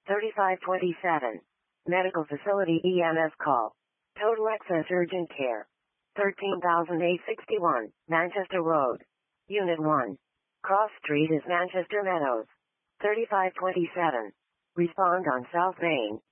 3527. Medical facility EMS call. Total access urgent care. 13,861, Manchester Road. Unit 1. Cross Street is Manchester Meadows. 3527. Respond on South Main.